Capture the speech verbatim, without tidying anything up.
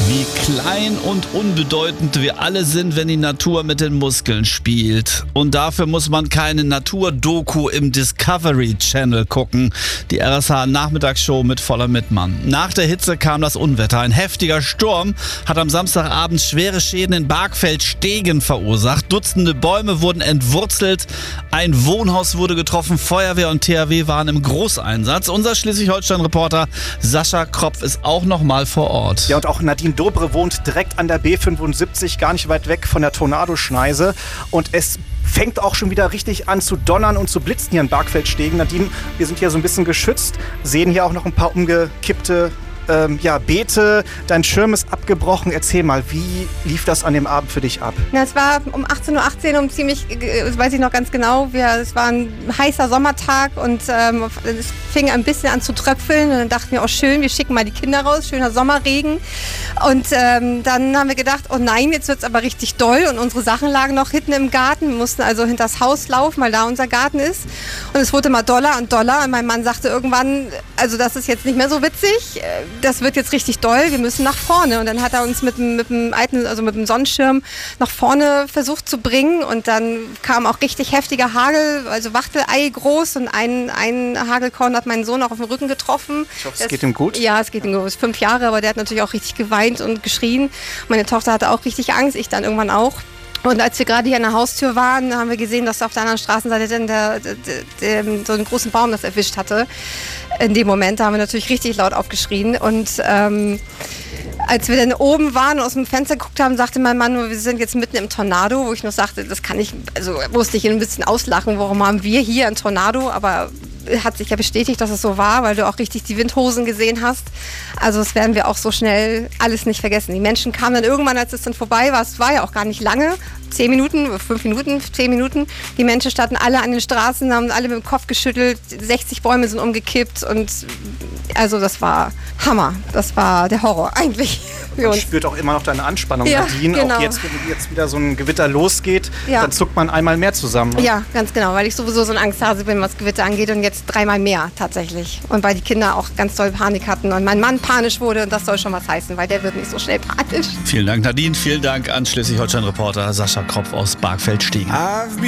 Wie klein und unbedeutend wir alle sind, wenn die Natur mit den Muskeln spielt. Und dafür muss man keine Naturdoku im Discovery Channel gucken. Die R S H-Nachmittagsshow mit voller Mittmann. Nach der Hitze kam das Unwetter. Ein heftiger Sturm hat am Samstagabend schwere Schäden in Bargfeld-Stegen verursacht. Dutzende Bäume wurden entwurzelt. Ein Wohnhaus wurde getroffen. Feuerwehr und T H W waren im Großeinsatz. Unser Schleswig-Holstein-Reporter Sascha Kropf ist auch noch mal vor Ort. Ja, und auch Nadine Dobre wohnt direkt an der B fünfundsiebzig, gar nicht weit weg von der Tornadoschneise. Und es fängt auch schon wieder richtig an zu donnern und zu blitzen hier in Bargfeld-Stegen. Nadine, wir sind hier so ein bisschen geschützt, sehen hier auch noch ein paar umgekippte ähm, ja, Beete. Dein Schirm ist abgebrochen. Erzähl mal, wie lief das an dem Abend für dich ab? Ja, es war um achtzehn Uhr achtzehn, um ziemlich, das weiß ich noch ganz genau, wir, es war ein heißer Sommertag und ähm, es fing ein bisschen an zu tröpfeln und dann dachten wir, oh schön, wir schicken mal die Kinder raus, schöner Sommerregen. Und ähm, dann haben wir gedacht, oh nein, jetzt wird es aber richtig doll und unsere Sachen lagen noch hinten im Garten, wir mussten also hinter das Haus laufen, weil da unser Garten ist. Und es wurde immer doller und doller und mein Mann sagte irgendwann, also das ist jetzt nicht mehr so witzig, das wird jetzt richtig doll, wir müssen nach vorne. Und dann hat er uns mit, mit dem alten, also mit dem Sonnenschirm nach vorne versucht zu bringen und dann kam auch richtig heftiger Hagel, also Wachtelei groß und ein, ein Hagelkorn hat meinen Sohn auch auf den Rücken getroffen. Ich hoffe, es geht ihm gut. Ja, es geht ihm gut. Er ist fünf Jahre, aber der hat natürlich auch richtig geweint und geschrien. Meine Tochter hatte auch richtig Angst, ich dann irgendwann auch. Und als wir gerade hier an der Haustür waren, haben wir gesehen, dass auf der anderen Straßenseite denn der, der, der, so einen großen Baum das erwischt hatte. In dem Moment, da haben wir natürlich richtig laut aufgeschrien. Und ähm, als wir dann oben waren und aus dem Fenster geguckt haben, sagte mein Mann, wir sind jetzt mitten im Tornado, wo ich noch sagte, das kann ich, also musste ich ihn ein bisschen auslachen, warum haben wir hier ein Tornado, aber hat sich ja bestätigt, dass es so war, weil du auch richtig die Windhosen gesehen hast. Also das werden wir auch so schnell alles nicht vergessen. Die Menschen kamen dann irgendwann, als es dann vorbei war, es war ja auch gar nicht lange, zehn Minuten, fünf Minuten, zehn Minuten. Die Menschen standen alle an den Straßen, haben alle mit dem Kopf geschüttelt, sechzig Bäume sind umgekippt und also das war Hammer. Das war der Horror eigentlich. Man spürt auch immer noch deine Anspannung, ja, Nadine. Genau. Auch jetzt, wenn jetzt wieder so ein Gewitter losgeht, ja. Dann zuckt man einmal mehr zusammen. Ne? Ja, ganz genau, weil ich sowieso so ein Angsthase bin, was Gewitter angeht und jetzt dreimal mehr tatsächlich. Und weil die Kinder auch ganz doll Panik hatten und mein Mann panisch wurde und das soll schon was heißen, weil der wird nicht so schnell panisch. Vielen Dank, Nadine. Vielen Dank an Schleswig-Holstein-Reporter Sascha Kropf aus Bargfeld-Stegen.